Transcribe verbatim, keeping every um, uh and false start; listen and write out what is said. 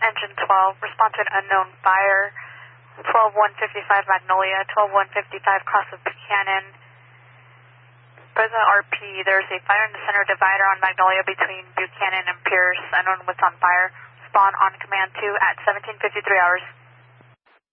engine twelve, respond to an unknown fire, twelve one fifty-five Magnolia, twelve one fifty-five cross of Buchanan. President R P, there's a fire in the center divider on Magnolia between Buchanan and Pierce. Unknown what's on fire. Respond on command two at seventeen fifty-three hours.